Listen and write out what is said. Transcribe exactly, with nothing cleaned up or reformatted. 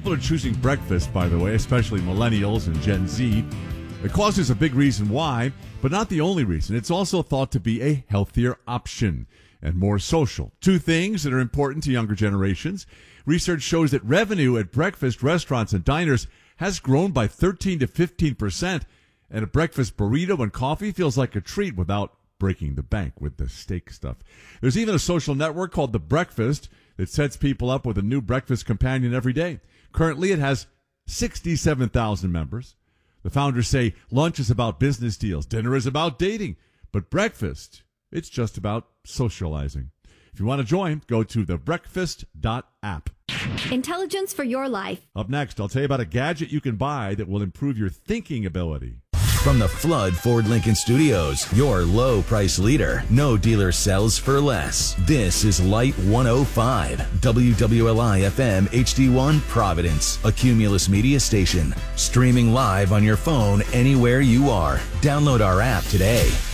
people are choosing breakfast, by the way, especially millennials and Gen Z. It causes a big reason why, but not the only reason. It's also thought to be a healthier option and more social. Two things that are important to younger generations. Research shows that revenue at breakfast restaurants and diners has grown by thirteen to fifteen percent, and a breakfast burrito and coffee feels like a treat without breaking the bank with the steak stuff. There's even a social network called The Breakfast that sets people up with a new breakfast companion every day. Currently, it has sixty-seven thousand members. The founders say lunch is about business deals, dinner is about dating, but breakfast, it's just about socializing. If you want to join, go to the breakfast dot app. Intelligence for your life. Up next, I'll tell you about a gadget you can buy that will improve your thinking ability. From the Flood Ford Lincoln Studios, your low price leader. No dealer sells for less. This is Light one oh five, W W L I F M H D one Providence, a Cumulus media station. Streaming live on your phone anywhere you are. Download our app today.